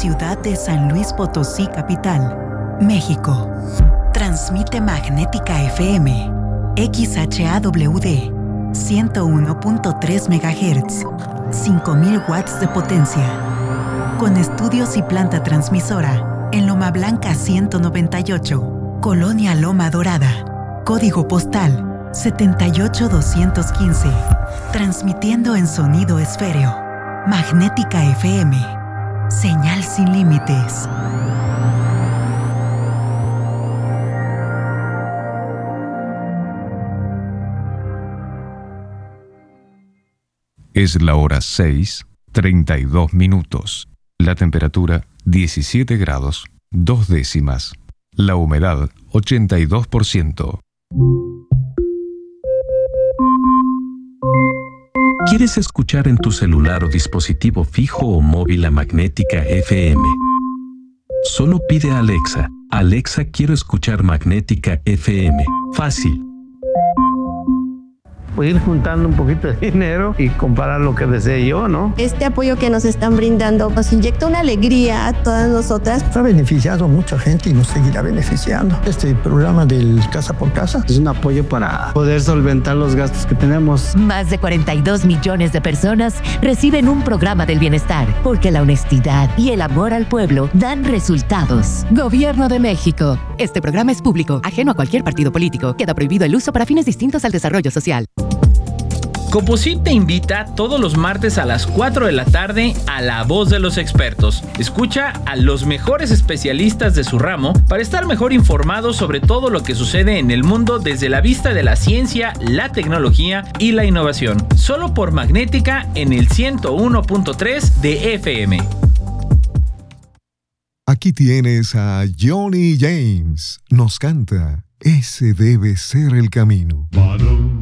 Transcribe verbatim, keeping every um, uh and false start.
ciudad de San Luis Potosí, capital, México. Transmite Magnética F M, X H A W D, ciento uno punto tres megahertz, cinco mil watts de potencia. Con estudios y planta transmisora en Loma Blanca ciento noventa y ocho, Colonia Loma Dorada. Código postal setenta y ocho doscientos quince. Transmitiendo en sonido esféreo. Magnética F M. Señal sin límites. Es la hora seis, treinta y dos minutos. La temperatura diecisiete grados, dos décimas. La humedad ochenta y dos por ciento. ¿Quieres escuchar en tu celular o dispositivo fijo o móvil a Magnética F M? Solo pide a Alexa: Alexa, quiero escuchar Magnética F M. Fácil. Ir juntando un poquito de dinero y comprar lo que desee yo, ¿no? Este apoyo que nos están brindando nos inyecta una alegría a todas nosotras. Ha beneficiado a mucha gente y nos seguirá beneficiando. Este programa del Casa por Casa es un apoyo para poder solventar los gastos que tenemos. Más de cuarenta y dos millones de personas reciben un programa del bienestar, porque la honestidad y el amor al pueblo dan resultados. Gobierno de México. Este programa es público, ajeno a cualquier partido político. Queda prohibido el uso para fines distintos al desarrollo social. Composite te invita todos los martes a las cuatro de la tarde a La Voz de los Expertos. Escucha a los mejores especialistas de su ramo para estar mejor informado sobre todo lo que sucede en el mundo desde la vista de la ciencia, la tecnología y la innovación. Solo por Magnética en el ciento uno punto tres de F M. Aquí tienes a Johnny James. Nos canta Ese debe ser el camino.